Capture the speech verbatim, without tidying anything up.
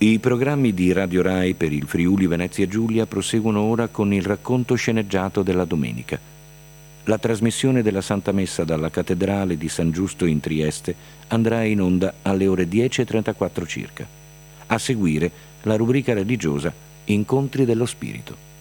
I programmi di Radio Rai per il Friuli Venezia Giulia proseguono ora con il racconto sceneggiato della domenica. La trasmissione della Santa Messa dalla Cattedrale di San Giusto in Trieste andrà in onda alle ore dieci e trentaquattro circa. A seguire la rubrica religiosa Incontri dello Spirito.